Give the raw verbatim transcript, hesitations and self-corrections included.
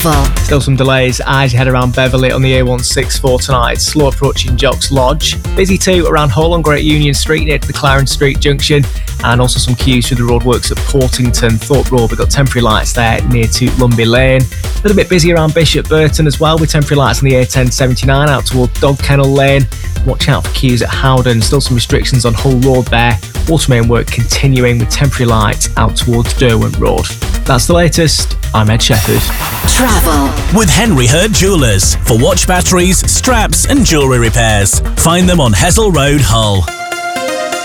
Travel. Still some delays as you head around Beverley on the A one sixty-four tonight. Slow approaching Jocks Lodge. Busy too around Hull on Great Union Street near to the Clarence Street junction. And also some queues through the roadworks at Portington, Thorpe Road. We've got temporary lights there near to Lumby Lane. A little bit busy around Bishop Burton as well, with temporary lights on the A ten seventy-nine out toward Dog Kennel Lane. Watch out for queues at Howden. Still some restrictions on Hull Road there. Watermain work continuing with temporary lights out towards Derwent Road. That's the latest. I'm Ed Shepherd. Travel with Henry Hurd Jewellers for watch batteries, straps and jewellery repairs. Find them on Hessel Road, Hull.